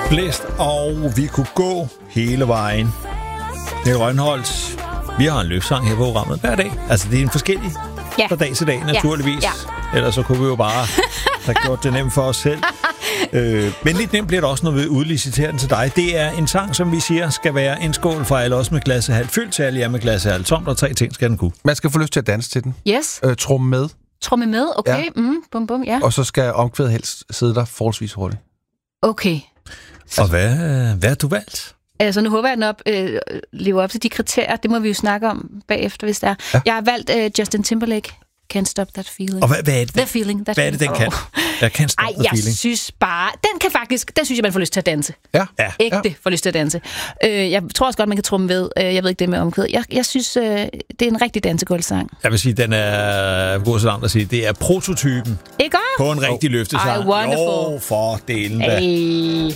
blæst, og vi kunne gå hele vejen. Det er Rønholdt. Vi har en løbsang her på programmet hver dag. Altså, det er en forskellig fra dag til dag, naturligvis. Ja. Ellers så kunne vi jo bare have gjort det nemt for os selv. Men lidt nemt bliver det også, når vi udliciterer den til dig. Det er en sang, som vi siger, skal være en skål for alle os med glasset halvt fyldt, til alle jer med glasset halvt tomt, og 3 ting skal den kunne. Man skal få lyst til at danse til den. Yes. Tromme med. Tromme med, okay. Ja. Bum, bum, ja. Og så skal omkvædet helst sidde der forholdsvis hurtigt. Okay. Og hvad har du valgt? Altså, nu håber jeg, at den lever op til de kriterier. Det må vi jo snakke om bagefter, hvis det er. Ja. Jeg har valgt Justin Timberlake. Can't Stop That Feeling. Og hvad er det? That feeling. Hvad er det, den kan? Jeg Can't Stop The Feeling. Jeg synes bare... Den synes jeg, man får lyst til at danse. Ja. Ægte får lyst til at danse. Jeg tror også godt, man kan trumme ved. Jeg ved ikke det med omkvædet. Jeg synes, det er en rigtig dansegulvsang. Jeg vil sige, den er... God så langt at sige, det er prototypen. Ikke? På en rigtig løftesang. Wonderful. Jo, for delen da.